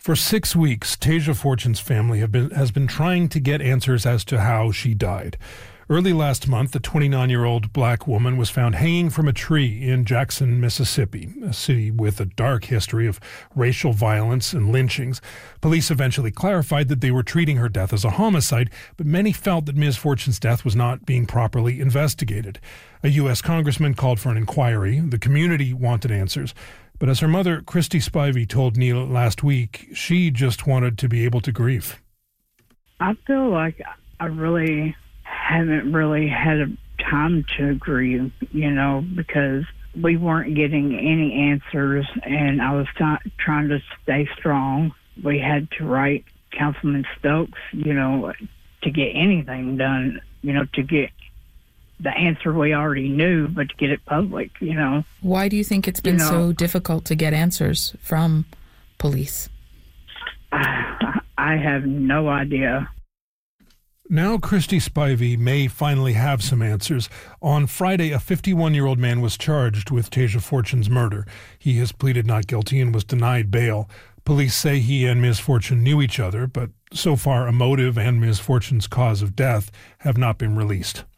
For 6 weeks, Tasia Fortune's family has been trying to get answers as to how she died. Early last month, a 29-year-old black woman was found hanging from a tree in Jackson, Mississippi, a city with a dark history of racial violence and lynchings. Police eventually clarified that they were treating her death as a homicide, but many felt that Ms. Fortune's death was not being properly investigated. A U.S. congressman called for an inquiry. The community wanted answers. But as her mother, Christy Spivey, told Neil last week, she just wanted to be able to grieve. I feel like I really haven't really had a time to grieve, because we weren't getting any answers, and I was trying to stay strong. We had to write Councilman Stokes, to get anything done, to get the answer we already knew, but to get it public, Why do you think it's been so difficult to get answers from police? I have no idea. Now Christy Spivey may finally have some answers. On Friday, a 51-year-old man was charged with Tasia Fortune's murder. He has pleaded not guilty and was denied bail. Police say he and Ms. Fortune knew each other, but so far a motive and Ms. Fortune's cause of death have not been released.